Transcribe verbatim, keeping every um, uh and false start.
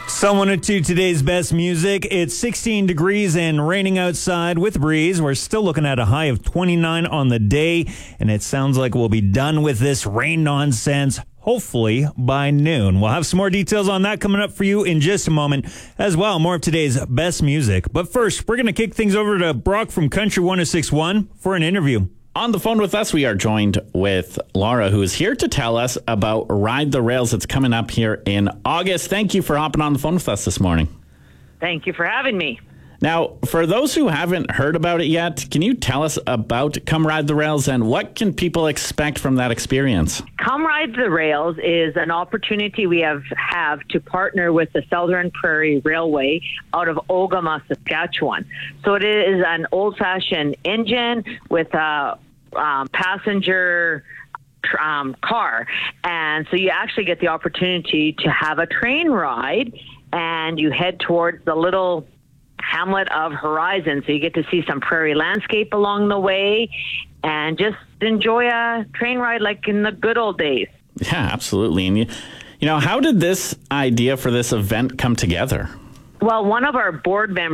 Someone to today's best music. It's sixteen degrees and raining outside with a breeze. We're still looking at a high of twenty-nine on the day, and it sounds like we'll be done with this rain nonsense hopefully by noon. We'll have some more details on that coming up for you in just a moment as well. More of today's best music. But first, we're going to kick things over to Brock from Country one oh six point one for an interview. On the phone with us, we are joined with Laura, who is here to tell us about Ride the Rails. It's coming up here in August. Thank you for hopping on the phone with us this morning. Thank you for having me. Now, for those who haven't heard about it yet, can you tell us about Come Ride the Rails and what can people expect from that experience? Come Ride the Rails is an opportunity we have, have to partner with the Southern Prairie Railway out of Ogama, Saskatchewan. So it is an old-fashioned engine with a um, passenger um, car. And so you actually get the opportunity to have a train ride, and you head towards the little hamlet of Horizon, so you get to see some prairie landscape along the way and just enjoy a train ride like in the good old days. Yeah, absolutely. And you, you know, how did this idea for this event come together? Well, one of our board members